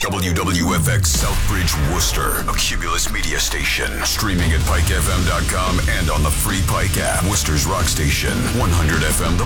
WWFX Southbridge, Worcester, a Cumulus media station. Streaming at PikeFM.com and on the free Pike app. Worcester's rock station, 100 FM.